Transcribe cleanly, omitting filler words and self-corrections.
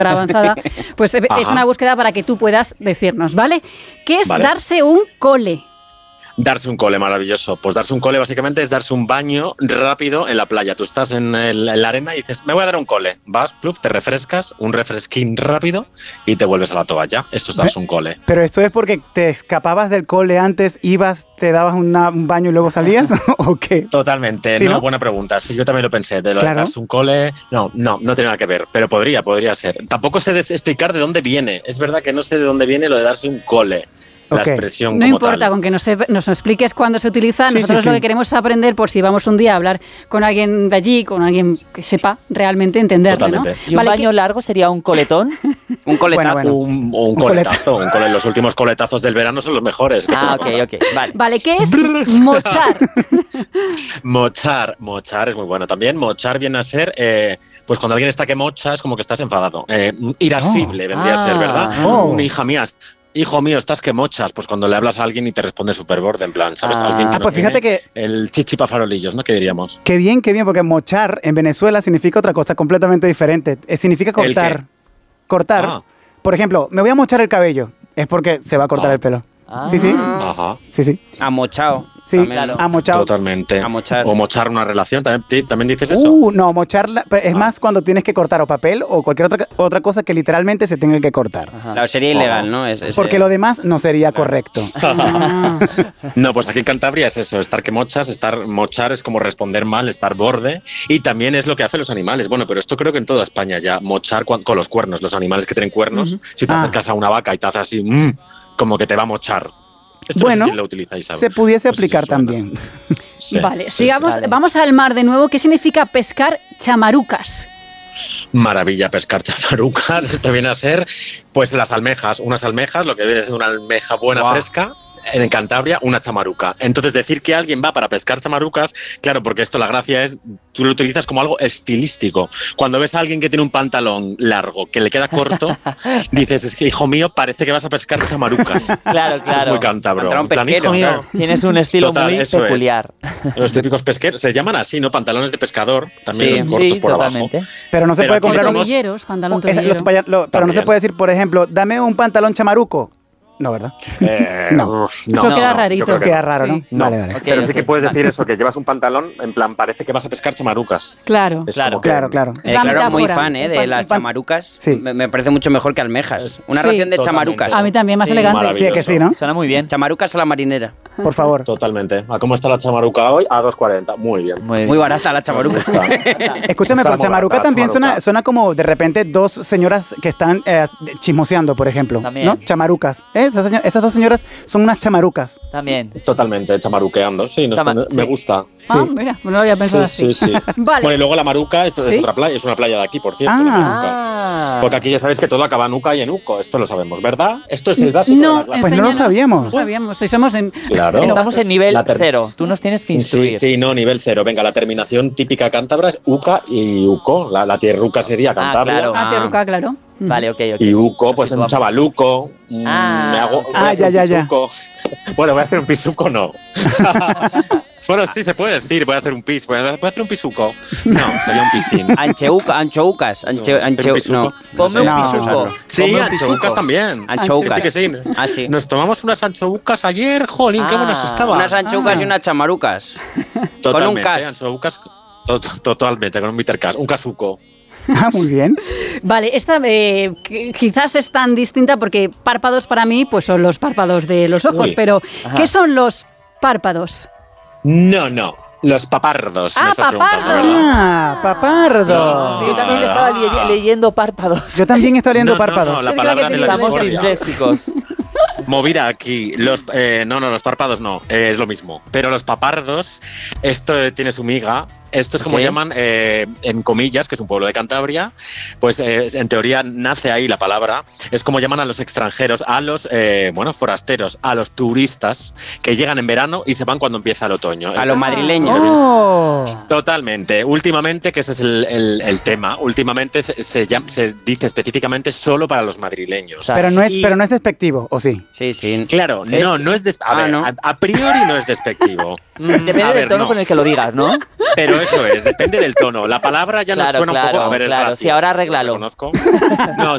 avanzada, pues he hecho una búsqueda para que tú puedas decirnos, ¿vale? ¿Qué es darse un cole? Darse un cole, maravilloso. Pues darse un cole básicamente es darse un baño rápido en la playa. Tú estás en la arena y dices, me voy a dar un cole. Vas, pluf, te refrescas, un refresquín rápido y te vuelves a la toalla. Esto es darse un cole. ¿Pero esto es porque te escapabas del cole antes, ibas, te dabas un baño y luego salías? ¿O qué? Totalmente, ¿Sí, no, no? buena pregunta. Sí, yo también lo pensé, de lo de darse un cole. No tiene nada que ver, pero podría ser. Tampoco sé explicar de dónde viene. Es verdad que no sé de dónde viene lo de darse un cole. La expresión no como importa, tal. con que nos expliques cuándo se utiliza. Nosotros lo que queremos es aprender por si vamos un día a hablar con alguien de allí, con alguien que sepa realmente entenderlo, ¿no? ¿Y un baño largo sería un coletón? Un coletazo. Bueno. Un coletazo. Los últimos coletazos del verano son los mejores. Ok. Vale, ¿qué es mochar? Mochar es muy bueno también. Mochar viene a ser... pues cuando alguien está que mocha es como que estás enfadado. Irascible vendría a ser, ¿verdad? Una hija mía... Hijo mío, estás que mochas. Pues cuando le hablas a alguien y te responde súper borde, en plan, ¿sabes? Alguien que pues fíjate que... El chichipa farolillos, ¿no? ¿Qué diríamos? Qué bien, porque mochar en Venezuela significa otra cosa completamente diferente. Significa cortar. Cortar. Por ejemplo, me voy a mochar el cabello. Es porque se va a cortar el pelo. Sí. Ajá. Sí. Amochado. Sí, claro. Amochado. Totalmente. Amochar. O mochar una relación, ¿también dices eso? No, mocharla es más cuando tienes que cortar o papel o cualquier otra cosa que literalmente se tenga que cortar. Claro, sería ilegal, ¿no? Porque lo demás no sería correcto. No, pues aquí en Cantabria es eso, estar que mochas, mochar es como responder mal, estar borde, y también es lo que hacen los animales. Bueno, pero esto creo que en toda España ya, mochar con los cuernos, los animales que tienen cuernos, si te acercas a una vaca y te hace así, como que te va a mochar. Esto bueno, no sé si lo utilizáis, ¿sabes? Se pudiese aplicar también. Sí, vale, sigamos, vamos al mar de nuevo. ¿Qué significa pescar chamarucas? Maravilla, pescar chamarucas. Esto viene a ser, pues, las almejas. Unas almejas, lo que viene siendo una almeja buena, fresca. En Cantabria, una chamaruca. Entonces, decir que alguien va para pescar chamarucas, claro, porque esto la gracia es, tú lo utilizas como algo estilístico. Cuando ves a alguien que tiene un pantalón largo, que le queda corto, dices, es que, hijo mío, parece que vas a pescar chamarucas. Claro. Es muy cántabro. Pantalón pesquero, hijo mío. Claro. Tienes un estilo muy peculiar. Los típicos pesqueros, se llaman así, ¿no? Pantalones de pescador, también los cortos por totalmente. abajo. Pero no se puede comprar pantalón tobillero. Pero no se puede decir, por ejemplo, dame un pantalón chamaruco. No, ¿verdad? No. Eso queda rarito. Queda raro, ¿no? Vale. Pero sí que puedes decir eso, que llevas un pantalón, en plan, parece que vas a pescar chamarucas. Claro. Claro. Claro, muy fan de las chamarucas. Sí. Me parece mucho mejor que almejas. Una ración de chamarucas. A mí también, más elegante. Sí, que sí, ¿no? Suena muy bien. Chamarucas a la marinera. Por favor. Totalmente. ¿A cómo está la chamaruca hoy? A 2,40. Muy bien. Muy barata la chamaruca. Escúchame, pero chamaruca también suena como de repente dos señoras que están chismoseando, por ejemplo. También. ¿No? Chamarucas. Esas dos señoras son unas chamarucas. También. Totalmente, chamaruqueando. Sí, me gusta. Sí. Mira, no lo había pensado así. Sí. Vale. Bueno, y luego la Maruca es otra playa, es una playa de aquí, por cierto. Porque aquí ya sabéis que todo acaba en Uca y en Uco. Esto lo sabemos, ¿verdad? Esto es el básico de la clase. Pues no lo sabíamos. No sabíamos. Si somos Claro. Estamos en nivel 0. Tú nos tienes que instruir. Sí, nivel 0. Venga, la terminación típica cántabra es Uca y Uco. La tierruca sería Cantabria. Tierruca, claro. Vale, ok. Y Uco, pues un chavaluco. Ya. Bueno, voy a hacer un pisuco, no. Bueno, sí, se puede decir, voy a hacer un pis. ¿Voy a hacer un pisuco? No, sería un pisín. Anchoucas. No. Ponme un pisuco. Sí, anchoucas también. Anchoucas. Sí, que sí. Sí. Nos tomamos unas anchoucas ayer, jolín, qué buenas estaban. Unas anchoucas y unas chamarucas. Totalmente, con un anchoucas, totalmente, con un bittercas, un casuco. Muy bien. Vale, esta quizás es tan distinta porque párpados para mí pues son los párpados de los ojos, pero ¿qué son los párpados? No. Los papardos. Papardos. Yo también estaba leyendo párpados. Yo también estaba leyendo párpados. No, la palabra de la Estamos disléxicos. Movida aquí. Los párpados no, es lo mismo. Pero los papardos, esto tiene su miga. Esto es como llaman en Comillas, que es un pueblo de Cantabria, pues en teoría nace ahí la palabra, es como llaman a los extranjeros, a los forasteros, a los turistas que llegan en verano y se van cuando empieza el otoño. A los madrileños. Totalmente. Últimamente, que ese es el tema, últimamente se dice específicamente solo para los madrileños. Pero no es despectivo, ¿o sí? Sí, sí. Claro, no es a ver, no. a priori no es despectivo. Depende del tono con el que lo digas, ¿no? Pero eso es, depende del tono. La palabra ya nos suena un poco. A ver, es gracioso, sí, ahora arréglalo. lo reconozco. No,